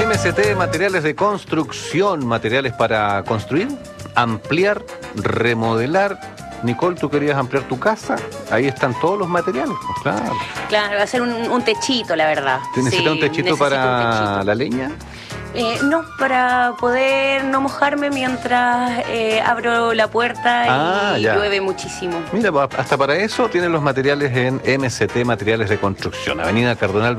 MST, materiales de construcción, materiales para construir, ampliar, remodelar. Nicole, ¿tú querías ampliar tu casa? Ahí están todos los materiales, pues claro. Claro, va a ser un techito, la verdad. ¿Necesitas un techito para la leña? No, para poder no mojarme mientras abro la puerta y llueve muchísimo. Mira, hasta para eso tienen los materiales en MST, materiales de construcción, Avenida Cardenal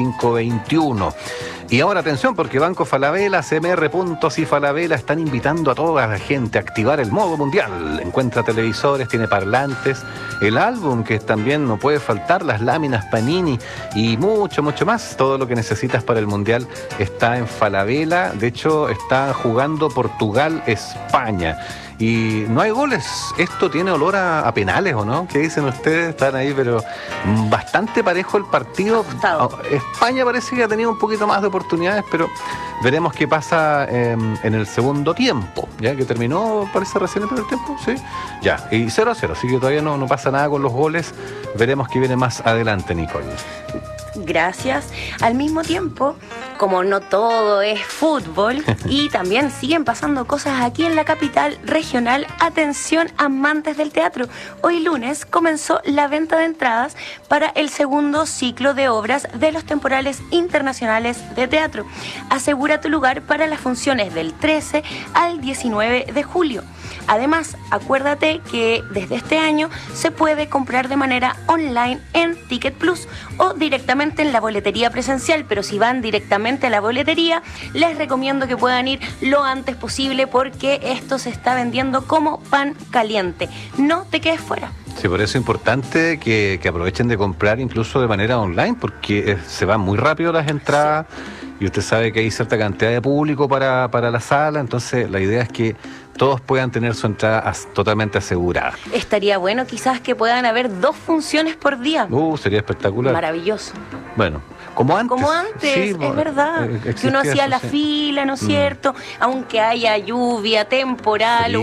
2521. Y ahora atención, porque Banco Falabella, CMR Puntos y Falabella están invitando a toda la gente a activar el modo mundial. Encuentra televisores, tiene parlantes, el álbum que también no puede faltar, las láminas Panini y mucho, mucho más. Todo lo que necesitas para el mundial está en Falabella. De hecho, está jugando Portugal-España. Y no hay goles. Esto tiene olor a penales, ¿o no? ¿Qué dicen ustedes? Están ahí, pero bastante parejo el partido. España parece que ha tenido un poquito más de oportunidades, pero veremos qué pasa en el segundo tiempo. ¿Ya? Que terminó, parece recién el primer tiempo, ¿sí? Ya, y 0-0, así que todavía no pasa nada con los goles. Veremos qué viene más adelante, Nicole. Gracias. Al mismo tiempo, como no todo es fútbol y también siguen pasando cosas aquí en la capital regional, atención amantes del teatro. Hoy lunes comenzó la venta de entradas para el segundo ciclo de obras de los temporales internacionales de teatro. Asegura tu lugar para las funciones del 13 al 19 de julio. Además, acuérdate que desde este año se puede comprar de manera online en Ticket Plus o directamente en la boletería presencial, pero si van directamente a la boletería, les recomiendo que puedan ir lo antes posible porque esto se está vendiendo como pan caliente. No te quedes fuera. Sí, por eso es importante que aprovechen de comprar incluso de manera online, porque se van muy rápido las entradas. Sí. Y usted sabe que hay cierta cantidad de público para la sala, entonces la idea es que todos puedan tener su entrada totalmente asegurada. Estaría bueno quizás que puedan haber 2 funciones por día. Sería espectacular. Maravilloso. Bueno, como antes. Como antes, sí, es verdad. Que uno hacía la fila, ¿no es cierto? Aunque haya lluvia, temporal, sí.